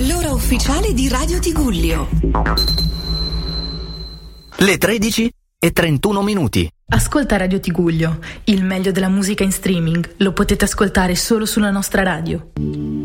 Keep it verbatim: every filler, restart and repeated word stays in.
l'ora ufficiale di Radio Tigullio. Le tredici e trentuno minuti. Ascolta Radio Tigullio, il meglio della musica in streaming lo potete ascoltare solo sulla nostra radio.